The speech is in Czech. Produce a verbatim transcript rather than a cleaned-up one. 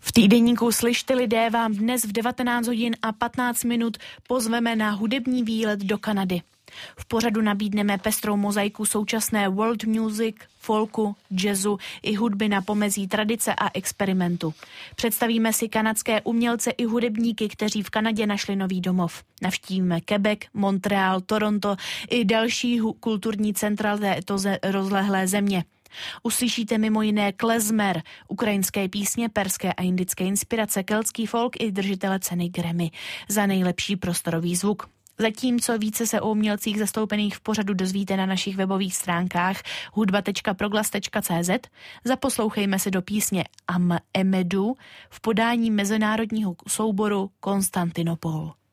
V týdeníku Slyšte lidé vám dnes v devatenáct hodin a patnáct minut pozveme na hudební výlet do Kanady. V pořadu nabídneme pestrou mozaiku současné world music, folku, jazzu i hudby na pomezí tradice a experimentu. Představíme si kanadské umělce i hudebníky, kteří v Kanadě našli nový domov. Navštívíme Quebec, Montreal, Toronto i další kulturní centra této rozlehlé země. Uslyšíte mimo jiné klezmer, ukrajinské písně, perské a indické inspirace, keltský folk i držitele ceny Grammy za nejlepší prostorový zvuk. Zatímco více se o umělcích zastoupených v pořadu dozvíte na našich webových stránkách hudba tečka proglas tečka cé zet, zaposlouchejme se do písně Am Emedu v podání mezinárodního souboru Konstantinopol.